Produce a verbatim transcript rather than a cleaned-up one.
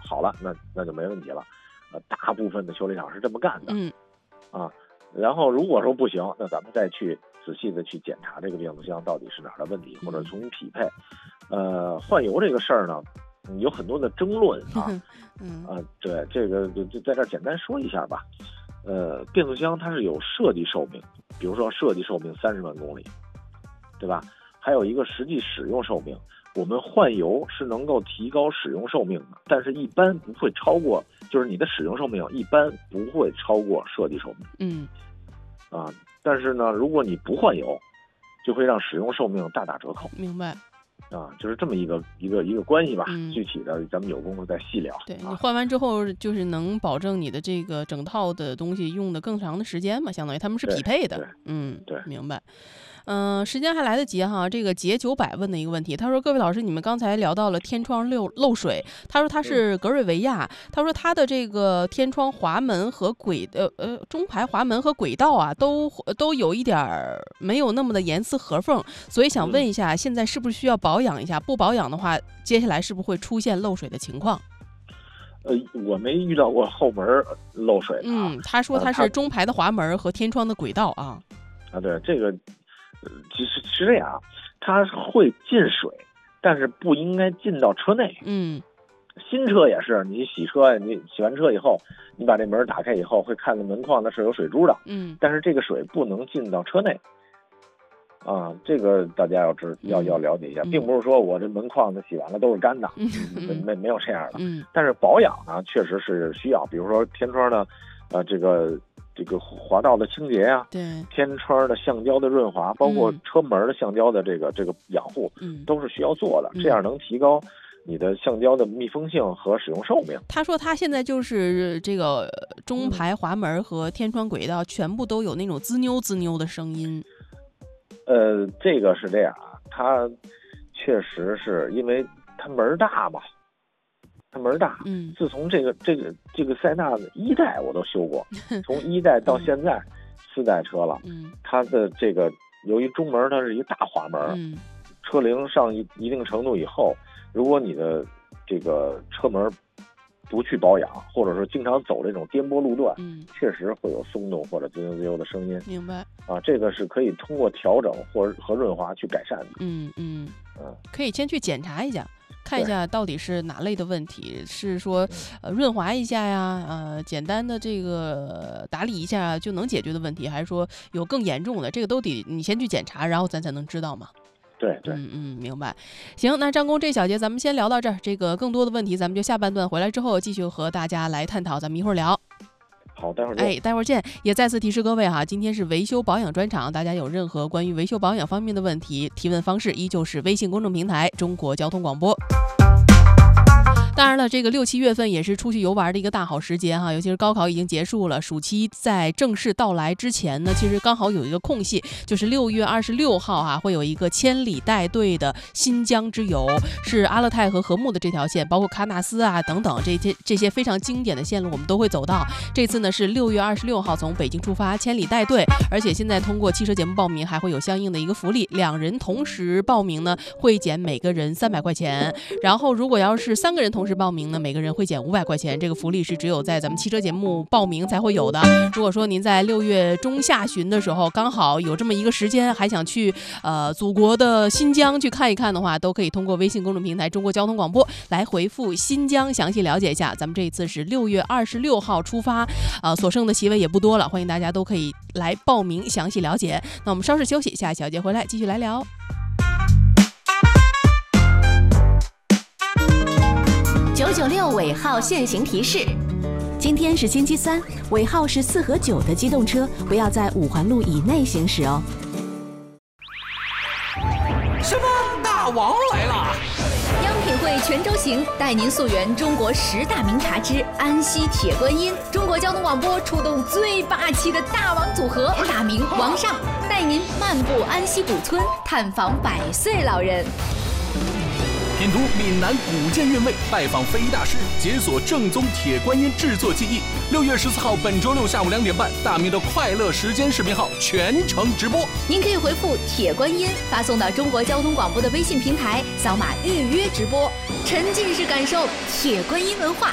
好了，那那就没问题了。呃，大部分的修理厂是这么干的。 嗯， 啊，然后如果说不行，那咱们再去仔细的去检查这个变速箱到底是哪儿的问题，或者重新匹配。呃，换油这个事儿呢，有很多的争论啊。 嗯啊，对，这个就就在这儿简单说一下吧。呃，变速箱它是有设计寿命，比如说设计寿命三十万公里，对吧？还有一个实际使用寿命。我们换油是能够提高使用寿命的，但是一般不会超过，就是你的使用寿命一般不会超过设计寿命。 嗯， 啊，但是呢，如果你不换油，就会让使用寿命大打折扣。 明白。 啊，就是这么一个一个一个关系吧。 嗯、 具体的咱们有功夫再细聊。 对、 啊、 你换完之后，就是能保证你的这个整套的东西用的更长的时间嘛，相当于他们是匹配的。嗯， 对， 明白。嗯、呃，时间还来得及哈。这个杰九百问的一个问题，他说：各位老师，你们刚才聊到了天窗漏漏水，他说他是格瑞维亚，嗯、他说他的这个天窗滑门和轨呃呃中排滑门和轨道啊，都都有一点没有那么的严丝合缝，所以想问一下，嗯、现在是不是需要保养一下？不保养的话，接下来是不是会出现漏水的情况？ 呃，我没遇到过后门漏水的、啊。 嗯，他说他是中排的滑门和天窗的轨道啊。 啊，对，这个。其实是这样，它会进水，但是不应该进到车内。 嗯， 新车也是，你洗车，你洗完车以后，你把这门打开以后，会看到门框那是有水珠的。 嗯， 但是这个水不能进到车内。啊，这个大家要知要要了解一下， 嗯、 并不是说我这门框子洗完了都是干的， 嗯、 没没没有这样的。 嗯， 但是保养呢，确实是需要，比如说天窗呢，呃，这个。这个滑道的清洁呀、啊， 对， 天窗的橡胶的润滑，包括车门的橡胶的这个、嗯、这个养护， 嗯， 都是需要做的， 嗯、 这样能提高你的橡胶的密封性和使用寿命。 他说他现在就是这个中排滑门和天窗轨道全部都有那种滋妞滋妞的声音。 呃，这个是这样啊，它确实是因为它门大嘛。门大， 嗯， 自从这个这个这个塞纳一代我都修过，从一代到现在、嗯、四代车了， 嗯， 它的这个由于中门它是一个大滑门， 嗯， 车龄上一一定程度以后，如果你的这个车门不去保养，或者说经常走这种颠簸路段， 嗯，确实会有松动或者滋溜滋溜的声音。 明白啊，这个是可以通过调整或和润滑去改善的。 嗯嗯嗯， 可以先去检查一下。看一下到底是哪类的问题，是说呃润滑一下呀，呃简单的这个打理一下就能解决的问题，还是说有更严重的？这个都得你先去检查，然后咱才能知道嘛。 对对， 嗯嗯，明白。行，那张工这小节咱们先聊到这儿，这个更多的问题咱们就下半段回来之后继续和大家来探讨，咱们一会儿聊。 好，待会儿见。 哎，待会儿见。也再次提示各位哈，今天是维修保养专场，大家有任何关于维修保养方面的问题，提问方式依旧是微信公众平台中国交通广播。当然了，这个六七月份也是出去游玩的一个大好时节哈，尤其是高考已经结束了，暑期在正式到来之前呢，其实刚好有一个空隙，就是六月二十六号哈，会有一个千里带队的新疆之游，是阿勒泰和禾木的这条线，包括喀纳斯啊等等这些这些非常经典的线路，我们都会走到。这次呢是六月二十六号从北京出发，千里带队，而且现在通过汽车节目报名还会有相应的一个福利，两人同时报名呢会减每个人三百块钱，然后如果要是三个人同时报名呢，每个人会减五百块钱。这个福利是只有在咱们汽车节目报名才会有的。如果说您在六月中下旬的时候刚好有这么一个时间，还想去呃祖国的新疆去看一看的话，都可以通过微信公众平台中国交通广播来回复新疆，详细了解一下。咱们这一次是六月二十六号出发，呃，所剩的席位也不多了，欢迎大家都可以来报名详细了解。那我们稍事休息，下一小节回来继续来聊。 九九六尾号限行提示：今天是星期三，尾号是四和九的机动车不要在五环路以内行驶哦。 什么？大王来了！ 央品汇全州行带您溯源中国十大名茶之安溪铁观音。中国交通广播出动最霸气的大王组合，大明王上带您漫步安溪古村，探访百岁老人。 品读闽南古建韵味，拜访非遗大师，解锁正宗铁观音制作技艺。六月十四号，本周六下午两点半，大明的快乐时间视频号全程直播。 您可以回复“铁观音”发送到中国交通广播的微信平台，扫码预约直播，沉浸式感受铁观音文化。